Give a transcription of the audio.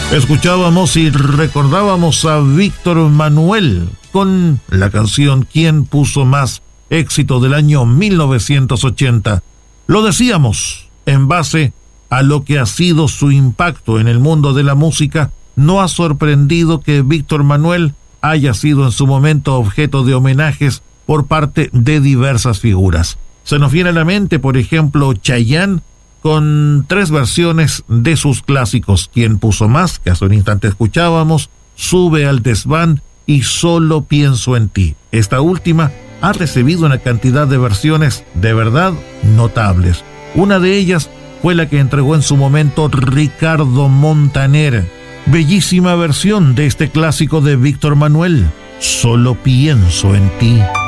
Escuchábamos y recordábamos a Víctor Manuel con la canción ¿Quién puso más?, éxito del año 1980. Lo decíamos, en base a lo que ha sido su impacto en el mundo de la música, no ha sorprendido que Víctor Manuel haya sido en su momento objeto de homenajes por parte de diversas figuras. Se nos viene a la mente, por ejemplo, Chayanne, con 3 versiones de sus clásicos: ¿Quién puso más?, que hace un instante escuchábamos, Sube al desván y Solo pienso en ti. Esta última ha recibido una cantidad de versiones de verdad notables. Una de ellas fue la que entregó en su momento Ricardo Montaner. Bellísima versión de este clásico de Víctor Manuel, Solo pienso en ti.